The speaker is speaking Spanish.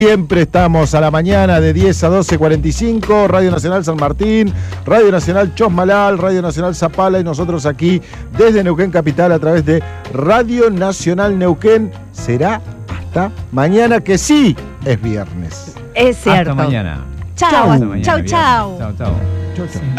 Siempre estamos a la mañana de 10 a 12:45, Radio Nacional San Martín, Radio Nacional Chosmalal, Radio Nacional Zapala y nosotros aquí desde Neuquén Capital a través de Radio Nacional Neuquén. Será hasta mañana, que sí es viernes. Es cierto. Hasta mañana. Chao, Hasta mañana, chao, viernes. chao. Chao, chao. Chau, chau.